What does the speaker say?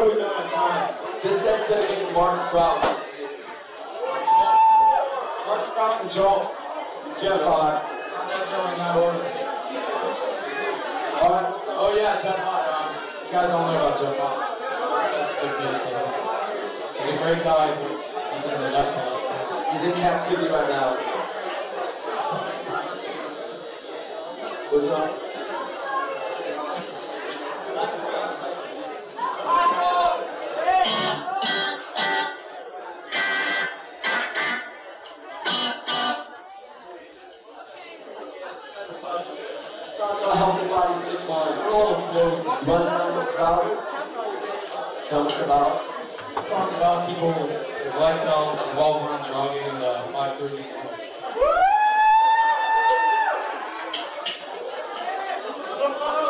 are we doing on time? This set's dedicated to Mark Sprouse. Mark Sprouse and Joel. Jeff Hott. That's showing that order. Alright. Oh yeah, Jeff Hott. You guys don't know about Jeff Hott. He's a great guy. He's in the nuts. He's in captivity right now. What's up? A healthy body, sick mind. We're a little slow to buzz around the crowd. Tell us about. The song's about people, his lifestyle revolves around jogging and 5:30. Woo!